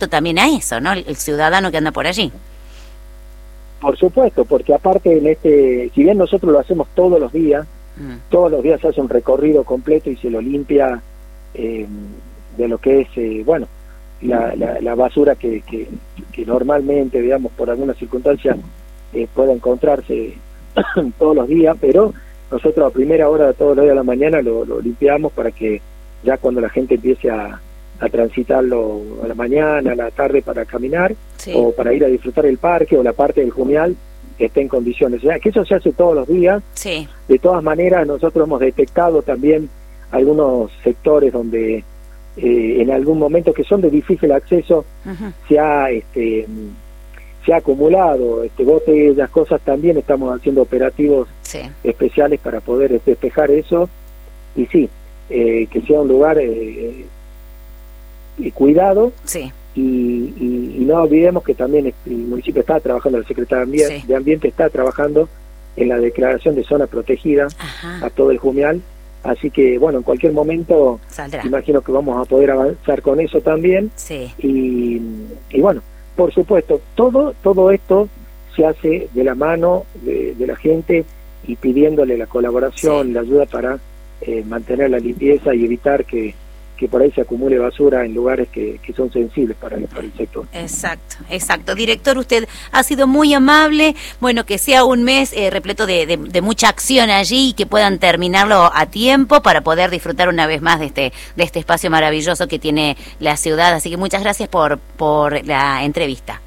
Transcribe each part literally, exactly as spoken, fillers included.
respecto también a eso, ¿no? El, el ciudadano que anda por allí. Por supuesto, porque aparte en este, si bien nosotros lo hacemos todos los días, mm. todos los días se hace un recorrido completo y se lo limpia eh, de lo que es, eh, bueno, la, la, la basura que, que, que normalmente, digamos, por algunas circunstancias eh, puede encontrarse todos los días, pero nosotros a primera hora de todos los días de la mañana lo, lo limpiamos para que ya cuando la gente empiece a, a transitarlo a la mañana, a la tarde para caminar, sí. o para ir a disfrutar el parque o la parte del Jumial, que esté en condiciones. O sea, que eso se hace todos los días. Sí. De todas maneras, nosotros hemos detectado también algunos sectores donde eh, en algún momento que son de difícil acceso, uh-huh. se ha este se ha acumulado este botellas, cosas. También estamos haciendo operativos sí. especiales para poder despejar eso, y sí, eh, que sea un lugar eh, eh, cuidado, sí. y, y, y no olvidemos que también el municipio está trabajando, la Secretaría de Ambiente, sí. de Ambiente está trabajando en la declaración de zona protegida Ajá. a todo el Jumial. Así que, bueno, en cualquier momento Saldrá. imagino que vamos a poder avanzar con eso también. Sí. Y, y bueno, por supuesto, todo todo esto se hace de la mano de, de la gente y pidiéndole la colaboración, sí. la ayuda para eh, mantener la limpieza y evitar que, que por ahí se acumule basura en lugares que, que son sensibles para el, para el sector. Exacto, exacto. Director, usted ha sido muy amable. Bueno, que sea un mes eh, repleto de, de, de mucha acción allí y que puedan terminarlo a tiempo para poder disfrutar una vez más de este de este espacio maravilloso que tiene la ciudad. Así que muchas gracias por, por la entrevista.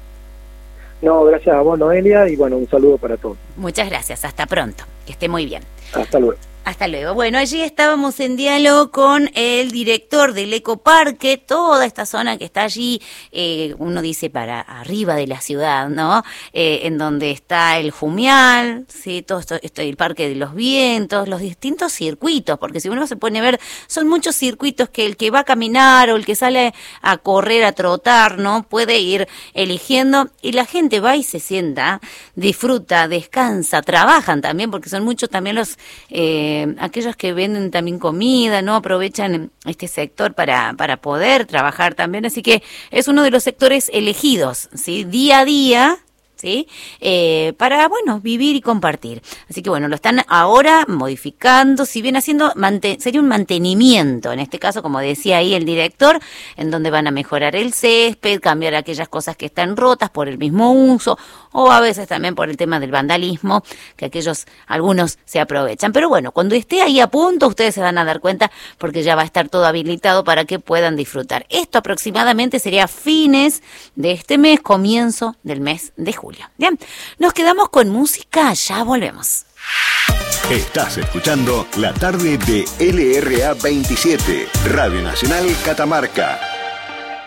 No, gracias a vos, Noelia, y bueno, un saludo para todos. Muchas gracias, hasta pronto, que esté muy bien. Hasta luego. Hasta luego. Bueno, allí estábamos en diálogo con el director del Ecoparque, toda esta zona que está allí, eh, uno dice para arriba de la ciudad, ¿no? Eh, en donde está el Jumial, sí, todo esto, esto, el Parque de los Vientos, los distintos circuitos, porque si uno se pone a ver, son muchos circuitos que el que va a caminar o el que sale a correr, a trotar, ¿no? Puede ir eligiendo, y la gente va y se sienta, disfruta, descansa, trabajan también, porque son muchos también los... Eh, aquellos que venden también comida, ¿no? Aprovechan este sector para, para poder trabajar también, así que es uno de los sectores elegidos, ¿sí? Día a día, ¿sí? Eh, para, bueno, vivir y compartir. Así que, bueno, lo están ahora modificando, si bien haciendo, mante- sería un mantenimiento, en este caso, como decía ahí el director, en donde van a mejorar el césped, cambiar aquellas cosas que están rotas por el mismo uso, o a veces también por el tema del vandalismo, que aquellos, algunos se aprovechan. Pero bueno, cuando esté ahí a punto, ustedes se van a dar cuenta, porque ya va a estar todo habilitado para que puedan disfrutar. Esto aproximadamente sería fines de este mes, comienzo del mes de julio. Bien, nos quedamos con música, ya volvemos. Estás escuchando La Tarde de L R A veintisiete, Radio Nacional Catamarca.